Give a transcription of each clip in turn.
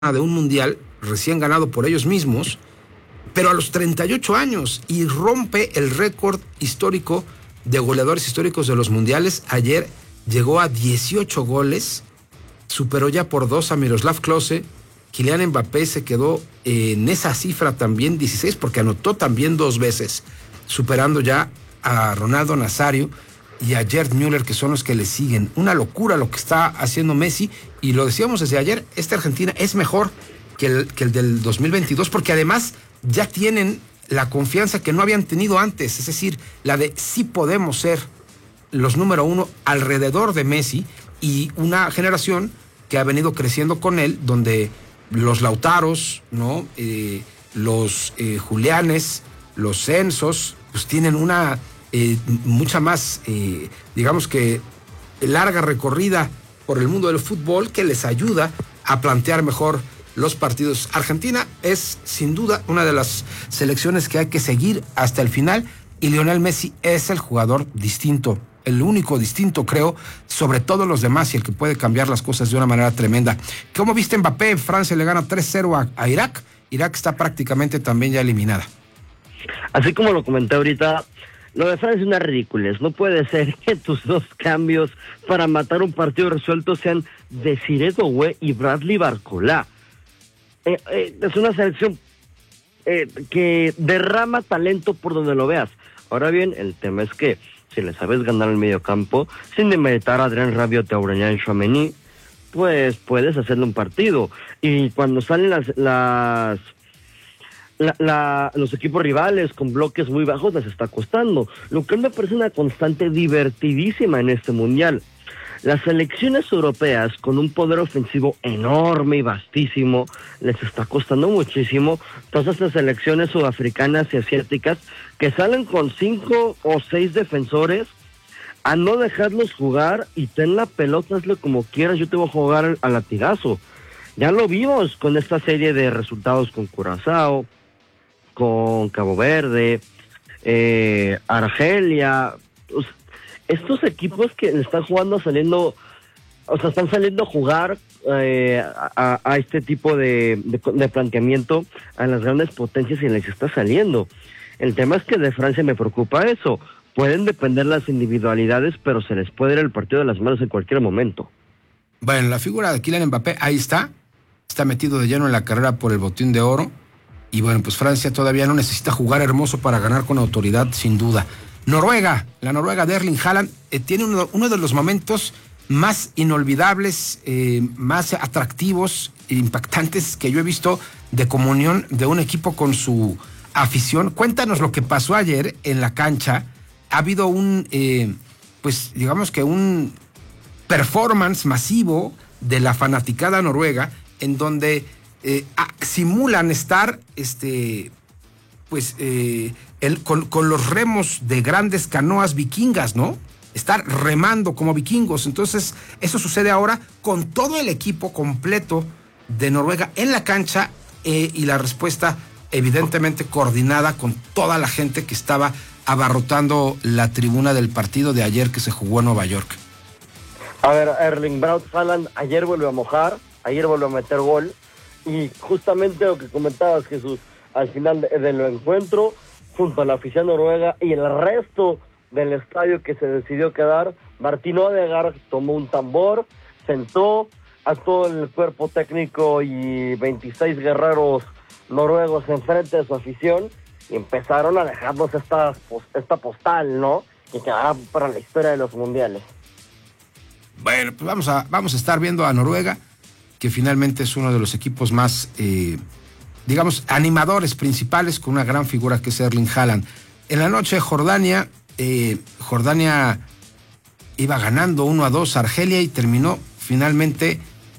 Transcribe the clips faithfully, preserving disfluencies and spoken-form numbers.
de un mundial recién ganado por ellos mismos, pero a los treinta y ocho años, y rompe el récord histórico de goleadores históricos de los mundiales. Ayer llegó a dieciocho goles, superó ya por dos a Miroslav Klose. Kylian Mbappé se quedó en esa cifra también, dieciséis, porque anotó también dos veces, superando ya a Ronaldo Nazario y a Gerd Müller, que son los que le siguen. Una locura lo que está haciendo Messi, y lo decíamos desde ayer, esta Argentina es mejor que el, que el del dos mil veintidós, porque además ya tienen la confianza que no habían tenido antes, es decir, la de sí podemos ser los número uno alrededor de Messi, y una generación que ha venido creciendo con él, donde los Lautaros, ¿no? Eh, los eh, Julianes, los Enzos, pues tienen una eh, mucha más, eh, digamos que larga recorrida por el mundo del fútbol, que les ayuda a plantear mejor los partidos. Argentina es sin duda una de las selecciones que hay que seguir hasta el final, y Lionel Messi es el jugador distinto, el único distinto, creo, sobre todos los demás, y el que puede cambiar las cosas de una manera tremenda. ¿Cómo viste Mbappé? Francia le gana tres cero a, a Irak. Irak está prácticamente también ya eliminada. Así como lo comenté ahorita, lo de Francia es una ridiculez. No puede ser que tus dos cambios para matar un partido resuelto sean Desiré Doué y Bradley Barcola. Eh, eh, es una selección eh, que derrama talento por donde lo veas. Ahora bien, el tema es que si le sabes ganar el medio campo, sin demeritar a Adrien Rabiot y Aurélien Tchouaméni, pues puedes hacerle un partido. Y cuando salen las... las La, la, los equipos rivales con bloques muy bajos les está costando, lo que me parece una constante divertidísima en este mundial. Las selecciones europeas con un poder ofensivo enorme y vastísimo les está costando muchísimo todas estas selecciones sudafricanas y asiáticas que salen con cinco o seis defensores a no dejarlos jugar y ten la pelota, hazlo como quieras, yo te voy a jugar al, al latigazo. Ya lo vimos con esta serie de resultados con Curazao, con Cabo Verde, eh, Argelia, pues, estos equipos que están jugando saliendo, o sea, están saliendo a jugar eh, a, a este tipo de, de, de planteamiento a las grandes potencias, y les está saliendo. El tema es que de Francia me preocupa eso. Pueden depender las individualidades, pero se les puede ir el partido de las manos en cualquier momento. Bueno, la figura de Kylian Mbappé, ahí está, está metido de lleno en la carrera por el botín de oro. Y bueno, pues Francia todavía no necesita jugar hermoso para ganar con autoridad, sin duda. Noruega, la Noruega de Erling Haaland, eh, tiene uno, uno de los momentos más inolvidables, eh, más atractivos e impactantes que yo he visto de comunión de un equipo con su afición. Cuéntanos lo que pasó ayer en la cancha. Ha habido un, eh, pues digamos que un performance masivo de la fanaticada noruega, en donde Eh, ah, simulan estar este pues eh, el, con, con los remos de grandes canoas vikingas, ¿no? Estar remando como vikingos. Entonces, eso sucede ahora con todo el equipo completo de Noruega en la cancha, eh, y la respuesta evidentemente coordinada con toda la gente que estaba abarrotando la tribuna del partido de ayer que se jugó en Nueva York. A ver, Erling Braut Haaland ayer volvió a mojar, ayer volvió a meter gol. Y justamente lo que comentabas, Jesús, al final del de encuentro, junto a la afición noruega y el resto del estadio que se decidió quedar, Martin Odegaard tomó un tambor, sentó a todo el cuerpo técnico y veintiséis guerreros noruegos enfrente de su afición, y empezaron a dejarnos esta, esta postal, ¿no? Que quedará para la historia de los mundiales. Bueno, pues vamos a, vamos a estar viendo a Noruega, que finalmente es uno de los equipos más, eh, digamos, animadores principales, con una gran figura que es Erling Haaland. En la noche, Jordania, eh, Jordania iba ganando uno a dos a Argelia, y terminó finalmente,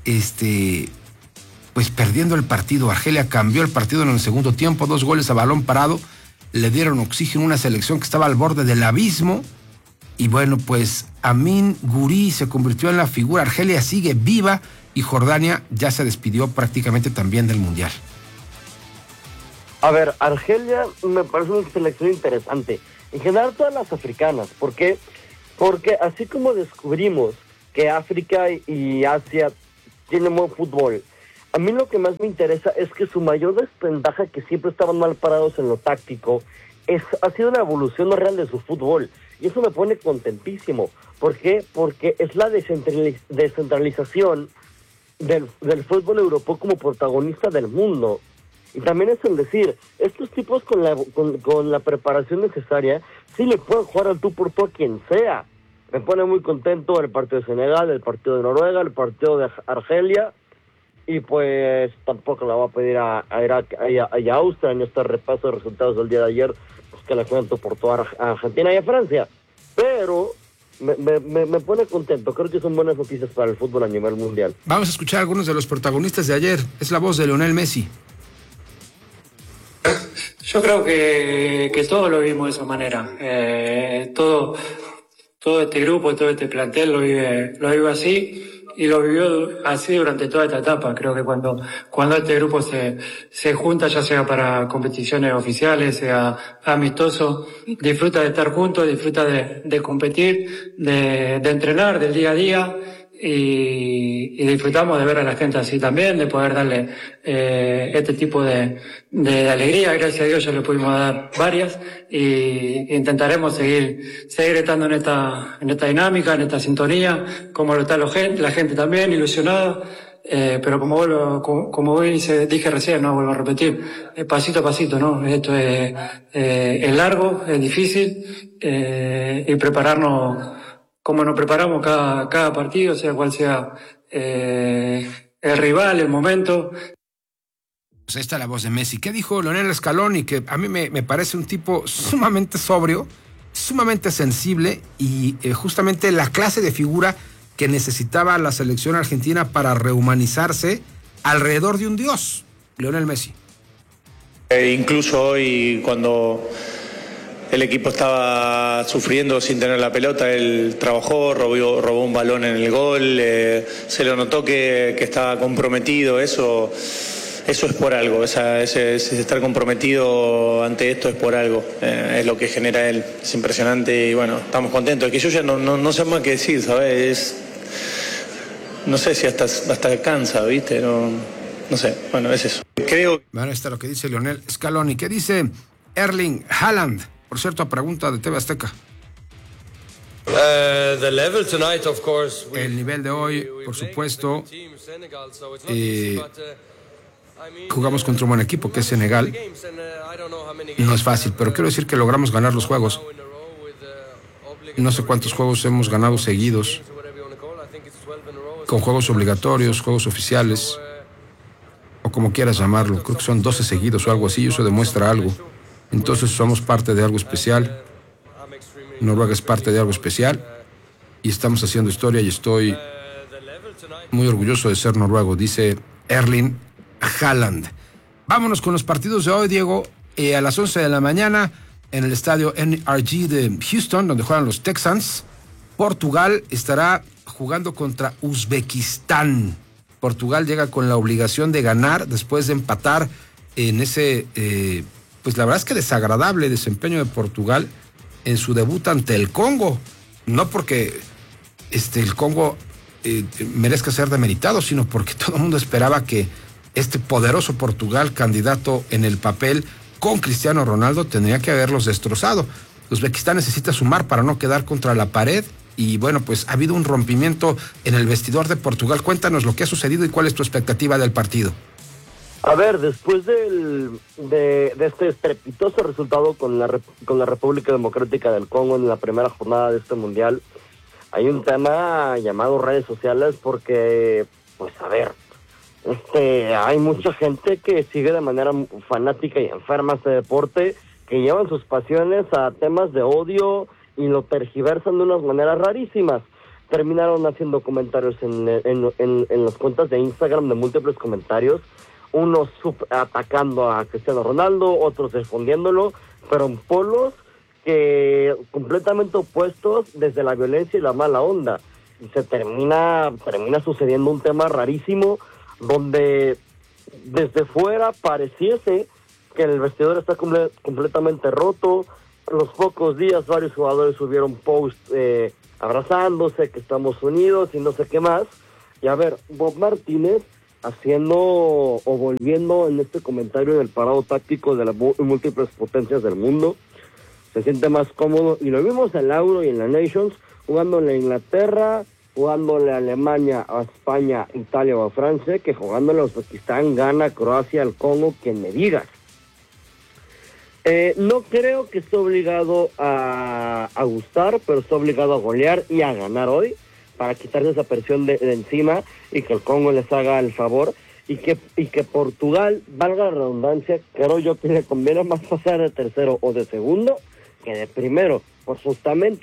este, pues perdiendo el partido. Argelia cambió el partido en el segundo tiempo, dos goles a balón parado, le dieron oxígeno a una selección que estaba al borde del abismo. Y bueno, pues Amin Guri se convirtió en la figura. Argelia sigue viva, y Jordania ya se despidió prácticamente también del Mundial. A ver, Argelia me parece una selección interesante. En general todas las africanas. ¿Por qué? Porque así como descubrimos que África y Asia tienen buen fútbol, A mí lo que más me interesa es que su mayor desventaja, que siempre estaban mal parados en lo táctico, es, ha sido la evolución real de su fútbol. Y eso me pone contentísimo. ¿Por qué? Porque es la descentraliz- descentralización del, del fútbol europeo como protagonista del mundo. Y también es el decir, estos tipos con la, con, con la preparación necesaria, sí le pueden jugar al tú por tú a quien sea. Me pone muy contento el partido de Senegal, el partido de Noruega, el partido de Argelia. Y pues tampoco la voy a pedir a, a Irak y a, a Austria en este repaso de resultados del día de ayer, pues que la cuento por toda Argentina y a Francia. Pero me, me, me pone contento, creo que son buenas noticias para el fútbol a nivel mundial. Vamos a escuchar a algunos de los protagonistas de ayer. Es la voz de Lionel Messi. Yo creo que, que todos lo vimos de esa manera. Eh, todo, todo este grupo, todo este plantel lo vive, lo vive así. Y lo vivió así durante toda esta etapa. Creo que cuando, cuando este grupo se, se junta, ya sea para competiciones oficiales, sea amistoso, disfruta de estar juntos, disfruta de, de competir, de, de entrenar del día a día, y, y disfrutamos de ver a la gente así también, de poder darle eh, este tipo de, de alegría. Gracias a Dios ya le pudimos dar varias, y intentaremos seguir seguir estando en esta en esta dinámica, en esta sintonía, como lo está la gente, la gente también ilusionada. Eh, pero como vuelvo, como, como dije, dije recién, no vuelvo a repetir, eh, pasito a pasito, ¿no? Esto es, eh, es largo, es difícil, eh, y prepararnos como nos preparamos cada, cada partido, sea cual sea eh, el rival, el momento. Pues ahí está la voz de Messi. ¿Qué dijo Lionel Scaloni? Que a mí me, me parece un tipo sumamente sobrio, sumamente sensible y eh, justamente la clase de figura que necesitaba la selección argentina para rehumanizarse alrededor de un dios, Lionel Messi. Eh, incluso hoy, cuando el equipo estaba sufriendo sin tener la pelota, él trabajó, robó, robó un balón en el gol, eh, se lo notó que, que estaba comprometido. Eso, eso es por algo, esa, ese, ese estar comprometido ante esto es por algo, eh, es lo que genera él, es impresionante y bueno, estamos contentos. Es que yo ya no, no, no sé más qué decir, ¿sabes? Es, no sé si hasta, hasta cansa, ¿viste? No, no sé, bueno, es eso. Creo... Bueno, está lo que dice Lionel Scaloni. ¿Qué dice Erling Haaland? Por cierto, a pregunta de T V Azteca. Uh, the level tonight, of course, we, el nivel de hoy, por supuesto, eh, jugamos contra un buen equipo que es Senegal. No es fácil, pero quiero decir que logramos ganar los juegos. No sé cuántos juegos hemos ganado seguidos, con juegos obligatorios, juegos oficiales, o como quieras llamarlo. Creo que son doce seguidos o algo así, y eso demuestra algo. Entonces somos parte de algo especial. Noruega es parte de algo especial y estamos haciendo historia y estoy muy orgulloso de ser noruego, dice Erling Haaland. Vámonos con los partidos de hoy, Diego. Eh, a las once de la mañana en el estadio N R G de Houston, donde juegan los Texans, Portugal estará jugando contra Uzbekistán. Portugal llega con la obligación de ganar después de empatar en ese... Eh, pues la verdad es que desagradable desempeño de Portugal en su debut ante el Congo. No porque este, el Congo eh, merezca ser demeritado, sino porque todo el mundo esperaba que este poderoso Portugal, candidato en el papel con Cristiano Ronaldo, tendría que haberlos destrozado. Uzbekistán necesita sumar para no quedar contra la pared y bueno, pues ha habido un rompimiento en el vestidor de Portugal. Cuéntanos lo que ha sucedido y cuál es tu expectativa del partido. A ver, después del, de, de este estrepitoso resultado con la, con la República Democrática del Congo en la primera jornada de este mundial, hay un tema llamado redes sociales porque, pues a ver, este, hay mucha gente que sigue de manera fanática y enferma este deporte, que llevan sus pasiones a temas de odio y lo tergiversan de unas maneras rarísimas. Terminaron haciendo comentarios en, en, en, en las cuentas de Instagram de múltiples comentarios, unos atacando a Cristiano Ronaldo, otros respondiéndolo, pero en polos que completamente opuestos desde la violencia y la mala onda. Y se termina, termina sucediendo un tema rarísimo donde desde fuera pareciese que el vestidor está comple- completamente roto. A los pocos días varios jugadores subieron posts eh, abrazándose, que estamos unidos y no sé qué más. Y a ver, Bob Martínez haciendo o volviendo en este comentario del parado táctico de las múltiples potencias del mundo. Se siente más cómodo y lo vimos en la Euro y en la Nations, jugándole a Inglaterra, jugándole a Alemania, a España, Italia o a Francia, que jugándole a Uzbekistán, Ghana, Croacia, al Congo, quien me digas. Eh, no creo que esté obligado a, a gustar, pero está obligado a golear y a ganar hoy para quitarse esa presión de, de encima y que el Congo les haga el favor y que y que Portugal, valga la redundancia, creo yo que le conviene más pasar de tercero o de segundo que de primero, pues justamente